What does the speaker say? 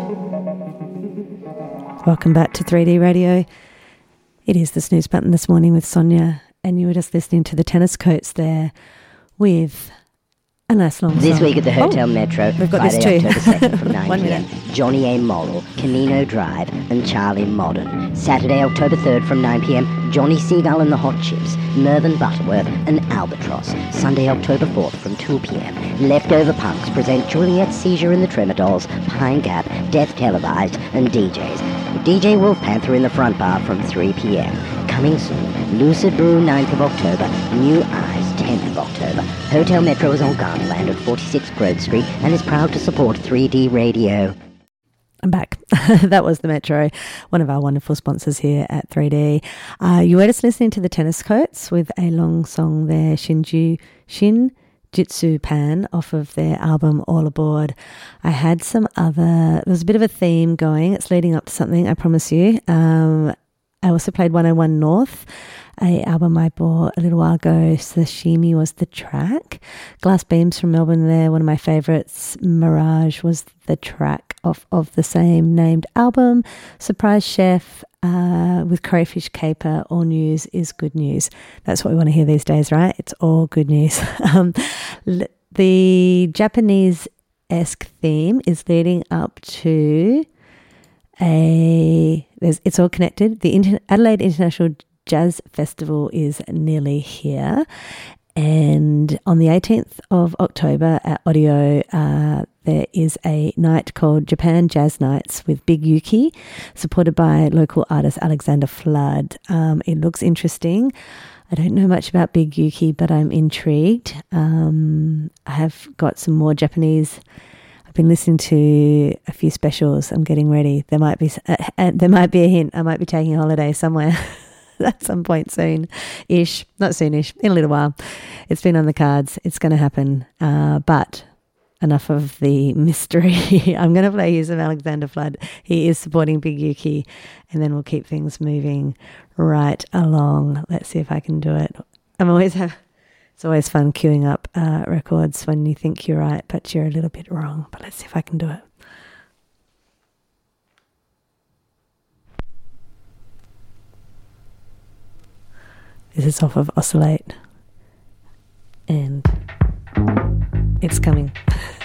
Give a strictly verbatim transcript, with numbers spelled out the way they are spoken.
Welcome back to three D Radio. It is the snooze button this morning with Sonia, and you were just listening to the Tennis Coats there with a nice long This song. week at the Hotel Oh, Metro, we've got Friday, this too. October second from nine One p.m. minute. Johnny A. Morrill, Canino Drive, and Charlie Modern. Saturday, October third from nine p.m. Johnny Seagull and the Hot Chips, Mervyn Butterworth, and Albatross. Sunday, October fourth from two p.m. Leftover Punks present Juliet Seizure and the Tremadolls, Pine Gap, Death Televised, and D Js. D J Wolf Panther in the front bar from three p.m. Coming soon, Lucid Brew ninth of October, New Eyes tenth of October. Hotel Metro is on Garnerland at forty-six Grove Street and is proud to support three D Radio. I'm back. That was the Metro, one of our wonderful sponsors here at three D. Uh, you were just listening to the Tennis Coats with a long song there, Shinju Shin Jitsu Pan, off of their album All Aboard. I had some other, there's a bit of a theme going. It's leading up to something, I promise you. Um, I also played one oh one North, a album I bought a little while ago. Sashimi was the track. Glass Beams from Melbourne there, one of my favourites. Mirage was the track off of the same named album. Surprise Chef uh, with Crayfish Caper. All news is good news. That's what we want to hear these days, right? It's all good news. um, l- the Japanese-esque theme is leading up to a... There's, it's all connected. The Inter- Adelaide International Jazz Festival is nearly here, and on the eighteenth of October at Audio uh, there is a night called Japan Jazz Nights with Big Yuki, supported by local artist Alexander Flood. Um, it looks interesting. I don't know much about Big Yuki, but I'm intrigued. Um, I have got some more Japanese. I've been listening to a few specials. I'm getting ready. There might be uh, uh, there might be a hint. I might be taking a holiday somewhere at some point soon-ish. Not soon-ish, in a little while. It's been on the cards. It's going to happen. Uh, but enough of the mystery. I'm going to play you some Alexander Flood. He is supporting Big Yuki, and then we'll keep things moving right along. Let's see if I can do it. I'm always have. It's always fun queuing up uh, records when you think you're right, but you're a little bit wrong. But let's see if I can do it. This is off of Oscillate, and it's coming.